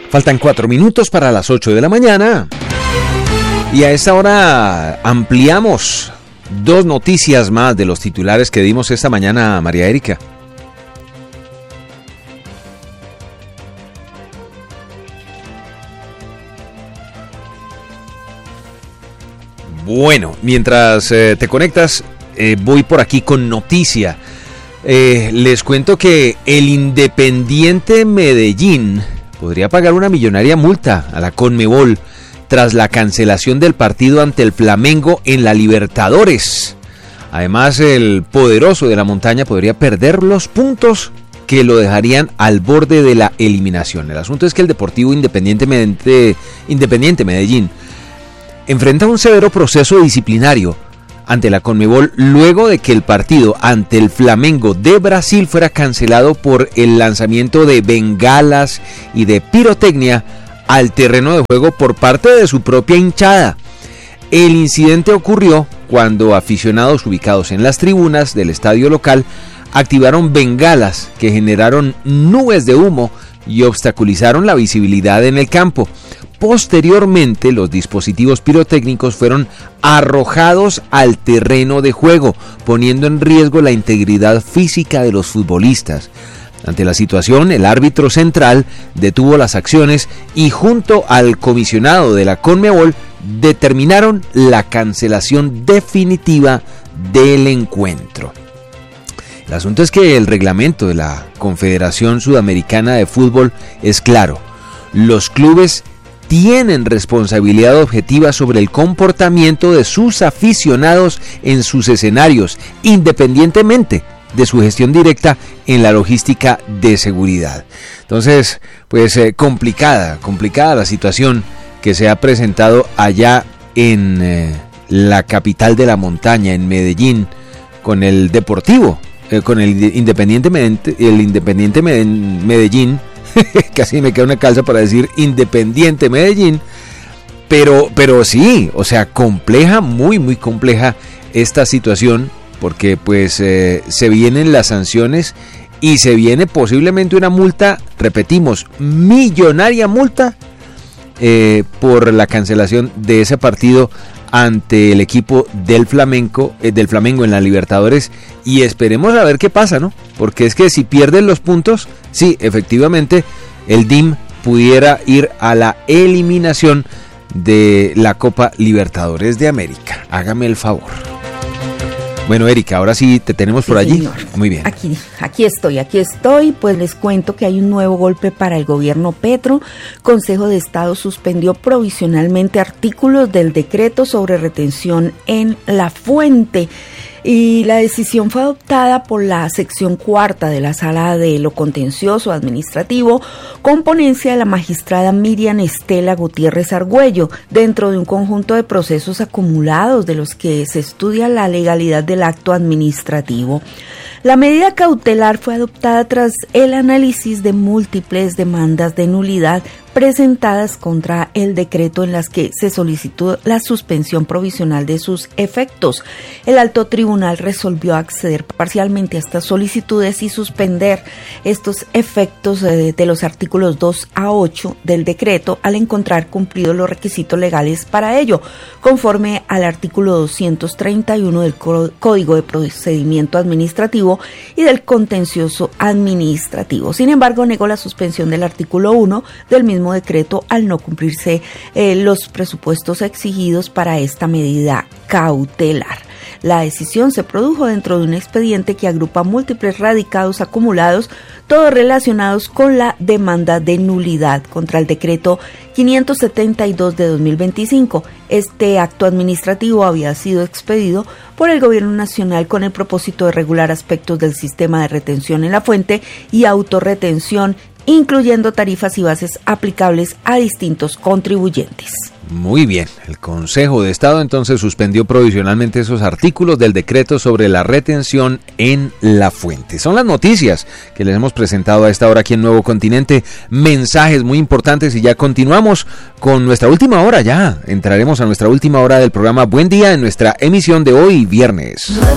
Faltan 4 minutos para las 8 de la mañana. Y a esta hora ampliamos 2 noticias más de los titulares que dimos esta mañana, María Erika. Bueno, mientras te conectas, voy por aquí con noticia. Les cuento que el Independiente Medellín podría pagar una millonaria multa a la Conmebol tras la cancelación del partido ante el Flamengo en la Libertadores. Además, el poderoso de la montaña podría perder los puntos que lo dejarían al borde de la eliminación. El asunto es que el Deportivo Independiente Medellín enfrenta un severo proceso disciplinario ante la Conmebol luego de que el partido ante el Flamengo de Brasil fuera cancelado por el lanzamiento de bengalas y de pirotecnia al terreno de juego por parte de su propia hinchada. El incidente ocurrió cuando aficionados ubicados en las tribunas del estadio local activaron bengalas que generaron nubes de humo y obstaculizaron la visibilidad en el campo. Posteriormente, los dispositivos pirotécnicos fueron arrojados al terreno de juego, poniendo en riesgo la integridad física de los futbolistas. Ante la situación, el árbitro central detuvo las acciones y junto al comisionado de la Conmebol determinaron la cancelación definitiva del encuentro. El asunto es que el reglamento de la Confederación Sudamericana de Fútbol es claro. Los clubes tienen responsabilidad objetiva sobre el comportamiento de sus aficionados en sus escenarios, independientemente de su gestión directa en la logística de seguridad. Entonces, pues complicada la situación que se ha presentado allá en la capital de la montaña, en Medellín, con el Deportivo, con el Independiente Medellín, casi me queda una calza para decir Independiente Medellín, pero sí, o sea, compleja, muy compleja esta situación, porque pues se vienen las sanciones y se viene posiblemente una multa, repetimos, millonaria multa por la cancelación de ese partido ante el equipo del Flamengo en la Libertadores, y esperemos a ver qué pasa, ¿no? Porque es que si pierden los puntos, sí, efectivamente, el DIM pudiera ir a la eliminación de la Copa Libertadores de América. Hágame el favor. Bueno, Erika, ahora sí te tenemos por allí. Señor. Muy bien. Aquí estoy, pues les cuento que hay un nuevo golpe para el gobierno Petro. Consejo de Estado suspendió provisionalmente artículos del decreto sobre retención en La Fuente. Y la decisión fue adoptada por la sección 4ª de la Sala de lo Contencioso Administrativo, con ponencia de la magistrada Miriam Estela Gutiérrez Argüello, dentro de un conjunto de procesos acumulados de los que se estudia la legalidad del acto administrativo. La medida cautelar fue adoptada tras el análisis de múltiples demandas de nulidad presentadas contra el decreto en las que se solicitó la suspensión provisional de sus efectos. El alto tribunal resolvió acceder parcialmente a estas solicitudes y suspender estos efectos de los artículos 2 a 8 del decreto al encontrar cumplidos los requisitos legales para ello, conforme al artículo 231 del Código de Procedimiento Administrativo y del Contencioso Administrativo. Sin embargo, negó la suspensión del artículo 1 del mismo decreto al no cumplirse los presupuestos exigidos para esta medida cautelar. La decisión se produjo dentro de un expediente que agrupa múltiples radicados acumulados, todos relacionados con la demanda de nulidad contra el decreto 572 de 2025. Este acto administrativo había sido expedido por el Gobierno Nacional con el propósito de regular aspectos del sistema de retención en La Fuente y autorretención, incluyendo tarifas y bases aplicables a distintos contribuyentes. Muy bien, el Consejo de Estado entonces suspendió provisionalmente esos artículos del decreto sobre la retención en La Fuente. Son las noticias que les hemos presentado a esta hora aquí en Nuevo Continente, mensajes muy importantes, y ya continuamos con nuestra última hora. Ya entraremos a nuestra última hora del programa Buen Día en nuestra emisión de hoy viernes.